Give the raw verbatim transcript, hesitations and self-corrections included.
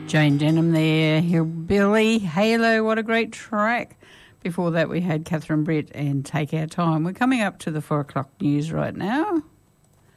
Jane Denham there, Hillbilly, Halo, what a great track. Before that we had Catherine Brett and Take Our Time. We're coming up to the four o'clock news right now.